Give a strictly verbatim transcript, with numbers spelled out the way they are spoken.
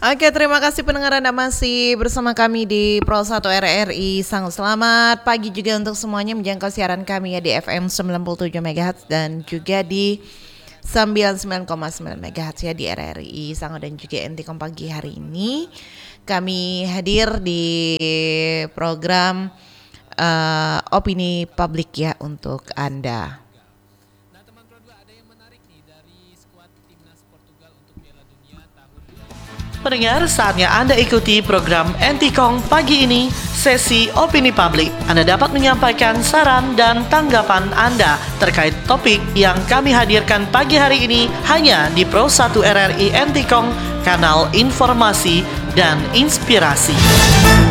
Oke, terima kasih pendengar Anda masih bersama kami di Pro satu R R I. Sang selamat pagi juga untuk semuanya menjangkau siaran kami ya di F M sembilan puluh tujuh megahertz dan juga di sembilan puluh sembilan koma sembilan megahertz ya di R R I Sango dan juga Entikong pagi hari ini. Kami hadir di program uh, opini publik ya untuk Anda. Pendengar, saatnya Anda ikuti program Entikong pagi ini, sesi opini publik. Anda dapat menyampaikan saran dan tanggapan Anda terkait topik yang kami hadirkan pagi hari ini hanya di Pro satu R R I Entikong, kanal informasi dan inspirasi.